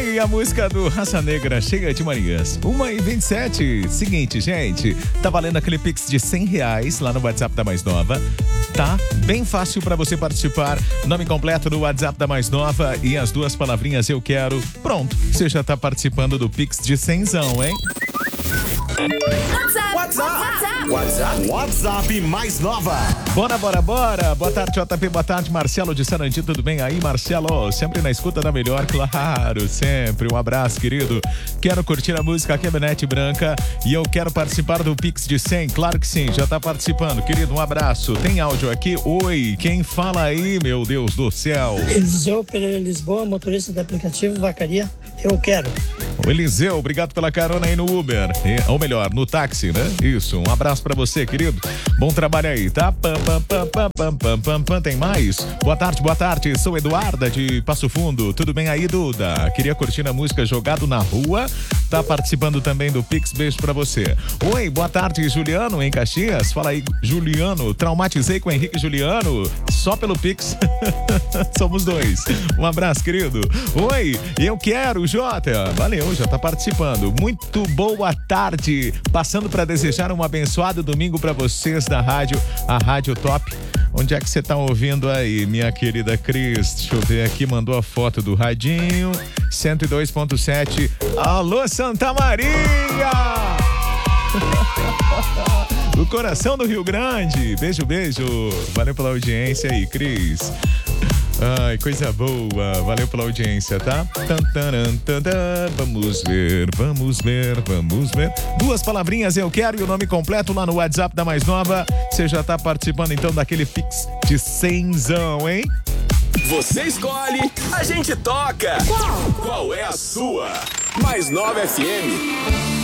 aí a música do Raça Negra, Cheia de Manias. 1h27. Seguinte, gente, tá valendo aquele Pix de R$100 lá no WhatsApp da Mais Nova. Tá bem fácil pra você participar. Nome completo do WhatsApp da Mais Nova e as duas palavrinhas eu quero. Pronto, você já tá participando do Pix de 100zão, hein? WhatsApp Mais Nova. Bora. Boa tarde, JP. Boa tarde, Marcelo de Sarandi. Tudo bem aí, Marcelo? Sempre na escuta da melhor, claro, sempre. Um abraço, querido. Quero curtir a música Caminhonete Branca e eu quero participar do Pix de 100. Claro que sim, já tá participando. Querido, um abraço. Tem áudio aqui? Oi, quem fala aí, meu Deus do céu? Eliseu Pereira Lisboa, motorista do aplicativo Vacaria. Eu quero. O Eliseu, obrigado pela carona aí no Uber. Ou melhor, no táxi, né? Isso, um abraço pra você, querido. Bom trabalho aí, tá? Tem mais? Boa tarde. Sou Eduarda de Passo Fundo. Tudo bem aí, Duda? Queria curtir a música Jogado na Rua. Tá participando também do Pix. Beijo pra você. Oi, boa tarde, Juliano, em Caxias. Fala aí, Juliano. Traumatizei com o Henrique Juliano. Só pelo Pix. Somos dois. Um abraço, querido. Oi, eu quero, Jota. Valeu, já tá participando. Muito boa tarde. Passando pra desejar um abençoado domingo pra vocês da rádio, a Rádio Top. Onde é que você tá ouvindo aí, minha querida Cris? Deixa eu ver aqui, mandou a foto do radinho. 102.7. Alô, Santa Maria! Do coração do Rio Grande. Beijo. Valeu pela audiência aí, Cris. Ai, coisa boa. Valeu pela audiência, tá? Vamos ver. Duas palavrinhas eu quero e o nome completo lá no WhatsApp da Mais Nova. Você já tá participando então daquele Pix de 100zão, hein? Você escolhe, a gente toca. Qual é a sua? Mais Nova FM.